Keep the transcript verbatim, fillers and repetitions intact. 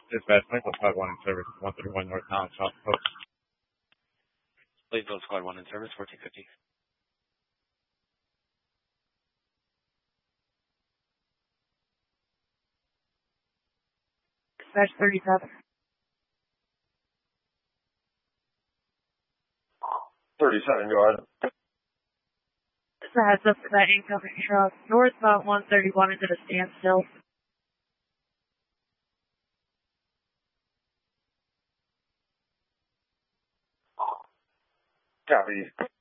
Dispatch, Michael Squad one in service, one thirty-one North Town, South Coast. Plainville Squad one in service, fourteen fifty. Dispatch thirty-seven. thirty-seven, go ahead. Just a heads up for that incoming truck. Northbound one thirty-one into the standstill. Copy.